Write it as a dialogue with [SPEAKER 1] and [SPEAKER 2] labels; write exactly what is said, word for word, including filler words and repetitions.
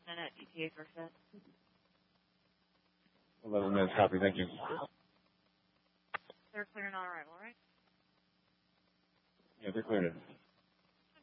[SPEAKER 1] And at E T A first set.
[SPEAKER 2] eleven minutes, copy, thank you.
[SPEAKER 1] They're clearing on arrival, right?
[SPEAKER 2] Yeah, they're cleared.